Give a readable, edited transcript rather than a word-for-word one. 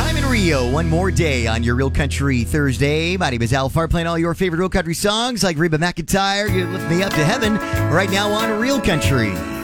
I'm in Rio one more day on your Real Country Thursday. My name is Al Farr, playing all your favorite Real Country songs like Reba McEntire, You Lift Me Up to Heaven, right now on Real Country.